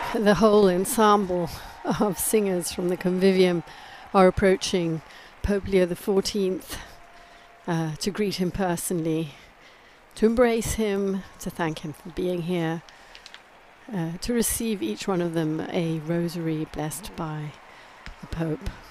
The whole ensemble of singers from the Convivium are approaching Pope Leo XIV to greet him personally, to embrace him, to thank him for being here, to receive each one of them a rosary blessed by the Pope.